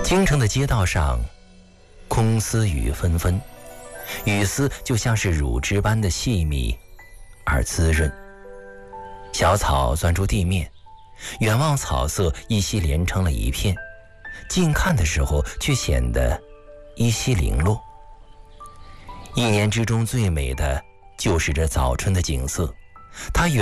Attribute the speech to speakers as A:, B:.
A: 京城的街道上，空丝雨纷纷，雨丝就像是乳汁般的细密而滋润。小草钻出地面，远望草色依稀连成了一片，近看的时候却显得依稀零落。一年之中最美的就是这早春的景色，它远